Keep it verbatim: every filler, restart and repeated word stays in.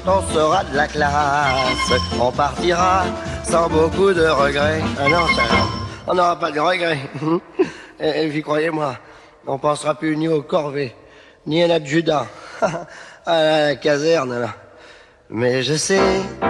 On sera de la classe, on partira sans beaucoup de regrets. Ah non, ça, on n'aura pas de regrets. Et, et puis croyez-moi, on pensera plus ni au corvée, ni à l'adjudant, à la caserne là. Mais je sais